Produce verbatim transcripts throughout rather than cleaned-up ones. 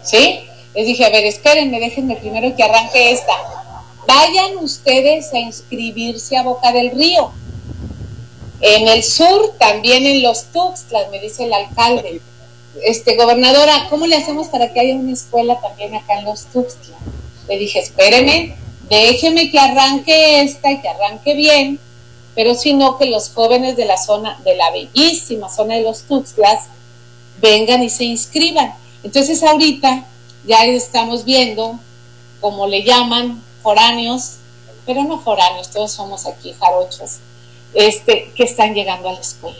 ¿sí? Les dije, a ver, espérenme, déjenme primero que arranque esta. Vayan ustedes a inscribirse a Boca del Río. En el sur, también en los Tuxtlas, me dice el alcalde. Este, gobernadora, ¿cómo le hacemos para que haya una escuela también acá en los Tuxtlas? Le dije, espérenme, déjeme que arranque esta y que arranque bien, pero si no, que los jóvenes de la zona, de la bellísima zona de los Tuxtlas, vengan y se inscriban. Entonces ahorita ya estamos viendo, como le llaman, foráneos, pero no foráneos, todos somos aquí jarochos, este, que están llegando a la escuela.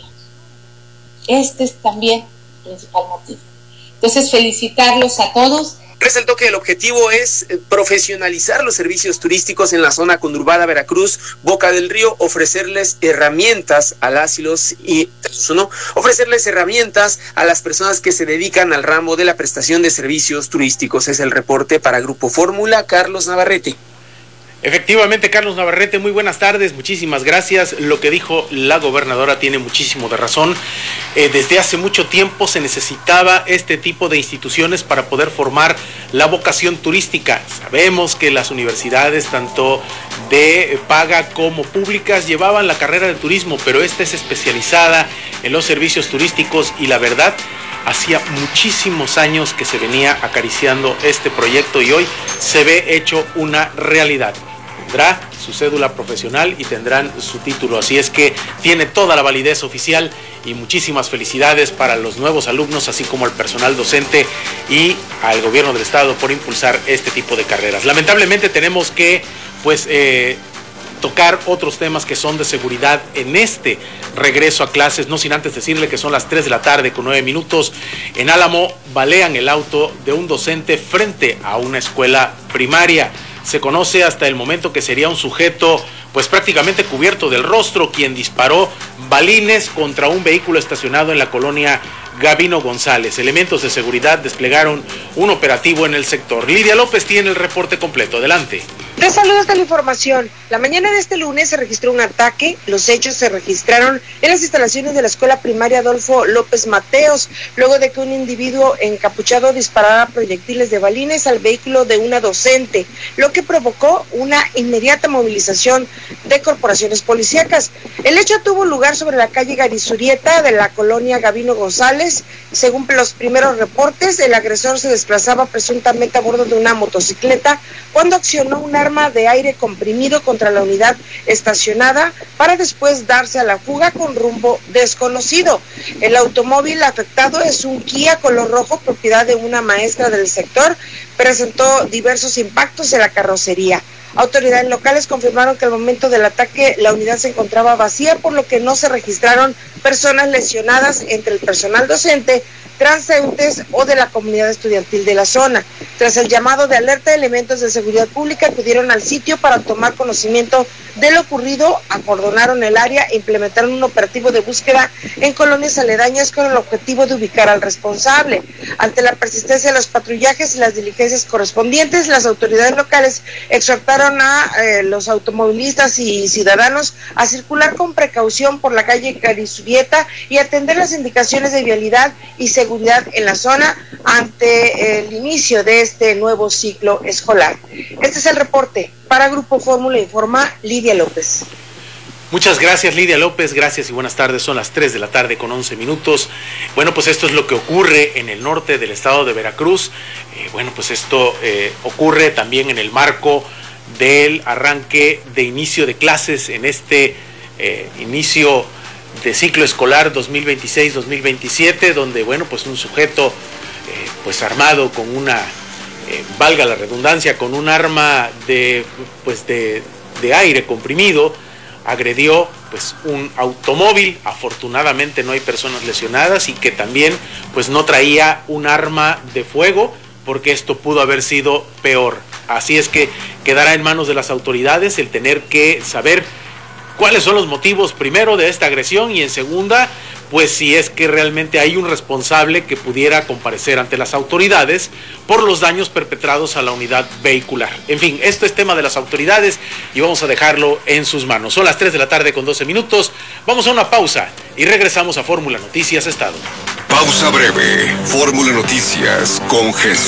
Este es también el principal motivo. Entonces, felicitarlos a todos. Resaltó que el objetivo es profesionalizar los servicios turísticos en la zona conurbada Veracruz, Boca del Río, ofrecerles herramientas a las y los y ¿no? ofrecerles herramientas a las personas que se dedican al ramo de la prestación de servicios turísticos. Es el reporte para Grupo Fórmula, Carlos Navarrete. Efectivamente, Carlos Navarrete, muy buenas tardes, muchísimas gracias. Lo que dijo la gobernadora tiene muchísimo de razón. Eh, desde hace mucho tiempo se necesitaba este tipo de instituciones para poder formar la vocación turística. Sabemos que las universidades, tanto de paga como públicas, llevaban la carrera de turismo, pero esta es especializada en los servicios turísticos y la verdad, hacía muchísimos años que se venía acariciando este proyecto y hoy se ve hecho una realidad. Tendrá su cédula profesional y tendrán su título, así es que tiene toda la validez oficial y muchísimas felicidades para los nuevos alumnos, así como al personal docente y al gobierno del estado por impulsar este tipo de carreras. Lamentablemente tenemos que, pues, eh, tocar otros temas que son de seguridad en este regreso a clases, no sin antes decirle que son las tres de la tarde con nueve minutos. En Álamo balean el auto de un docente frente a una escuela primaria. Se conoce hasta el momento que sería un sujeto pues prácticamente cubierto del rostro quien disparó balines contra un vehículo estacionado en la colonia Gabino González. Elementos de seguridad desplegaron un operativo en el sector. Lidia López tiene el reporte completo. Adelante. Te saludos de la información. La mañana de este lunes se registró un ataque. Los hechos se registraron en las instalaciones de la escuela primaria Adolfo López Mateos, luego de que un individuo encapuchado disparara proyectiles de balines al vehículo de una docente, lo que provocó una inmediata movilización de corporaciones policíacas. El hecho tuvo lugar sobre la calle Garizurieta de la colonia Gabino González. Según los primeros reportes, el agresor se desplazaba presuntamente a bordo de una motocicleta cuando accionó un arma de aire comprimido contra la unidad estacionada para después darse a la fuga con rumbo desconocido. El automóvil afectado es un Kia color rojo, propiedad de una maestra del sector. Presentó diversos impactos en la carrocería. Autoridades locales confirmaron que al momento del ataque la unidad se encontraba vacía, por lo que no se registraron personas lesionadas entre el personal docente, transeúntes o de la comunidad estudiantil de la zona. Tras el llamado de alerta, elementos de seguridad pública acudieron al sitio para tomar conocimiento de lo ocurrido, acordonaron el área e implementaron un operativo de búsqueda en colonias aledañas con el objetivo de ubicar al responsable. Ante la persistencia de los patrullajes y las diligencias correspondientes, las autoridades locales exhortaron a eh, los automovilistas y ciudadanos a circular con precaución por la calle Garizurieta y atender las indicaciones de vialidad y seguridad en la zona ante el inicio de este nuevo ciclo escolar. Este es el reporte para Grupo Fórmula, informa Lidia López. Muchas gracias, Lidia López, gracias y buenas tardes. Son las tres de la tarde con once minutos. Bueno, pues esto es lo que ocurre en el norte del estado de Veracruz. Eh, bueno, pues esto eh, ocurre también en el marco del arranque de inicio de clases en este eh, inicio de ciclo escolar dos mil veintiséis dos mil veintisiete, donde, bueno, pues un sujeto eh, pues armado con una, eh, valga la redundancia, con un arma de, pues de, de aire comprimido, agredió pues un automóvil. Afortunadamente no hay personas lesionadas y que también pues no traía un arma de fuego, porque esto pudo haber sido peor. Así es que quedará en manos de las autoridades el tener que saber cuáles son los motivos, primero, de esta agresión, y en segunda, pues si es que realmente hay un responsable que pudiera comparecer ante las autoridades por los daños perpetrados a la unidad vehicular. En fin, esto es tema de las autoridades y vamos a dejarlo en sus manos. Son las tres de la tarde con doce minutos. Vamos a una pausa y regresamos a Fórmula Noticias Estado. Pausa breve. Fórmula Noticias con Jesús